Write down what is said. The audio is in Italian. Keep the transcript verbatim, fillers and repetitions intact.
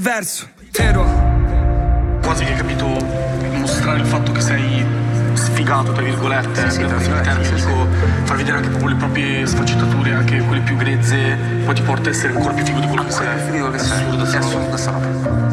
Verso, Tero. Quasi che hai capito, mostrare il fatto che sei sfigato, tra virgolette, sì, per sì, il termine, sì, sì. dico, far vedere anche proprio le proprie sfaccettature, anche quelle più grezze, poi ti porta a essere ancora più figo di quello che sei. Figo che È sei. assurdo, È sta roba. assurdo sta roba.